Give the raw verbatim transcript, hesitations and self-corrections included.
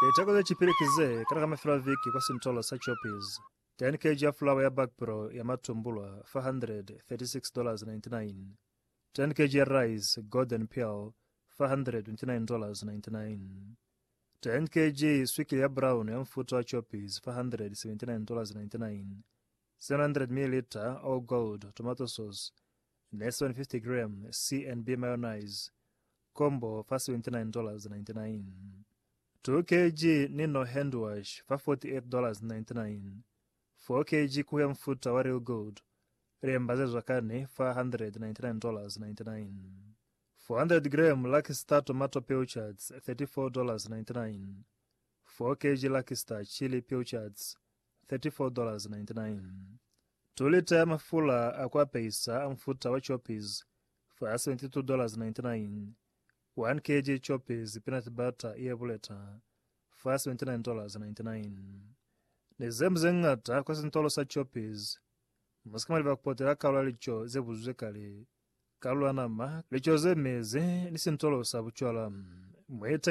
Litako za chipirikize katika mafila viki kwa sintolo sa Choppies. ten kilograms ya flour ya Bagpro ya matumbulwa four hundred thirty-six dollars and ninety-nine. ten kilograms ya rice Golden Pearl four hundred twenty-nine dollars and ninety-nine. ten kilograms swikili ya brown ya mfuto wa Choppies four hundred seventy-nine dollars and ninety-nine. seven hundred milliliters all gold tomato sauce less than fifty grams C and B mayonnaise combo for seventy-nine dollars and ninety-nine. two kilograms Nino hand wash for forty-eight dollars and ninety-nine. four kilograms kuya mfuta wa real gold riembazezwa kane for one hundred ninety-nine dollars and ninety-nine. four hundred grams Lucky Star tomato pilchards thirty-four dollars and ninety-nine. four kilograms Lucky Star chili pilchards thirty-four dollars and ninety-nine. two lita ya mafula akwa peisa mfuta wa Choppies for seventy-two dollars and ninety-nine. one kilogram Choppies peanut butter iya buleta for seventy-nine dollars and ninety-nine. Nezemze ngata kwa sintolo sa Choppies. Musikama liva kupotela kalwa licho zebuzwe kale. Kalwa nama licho zemeze nisintolo sa buchola. Mweta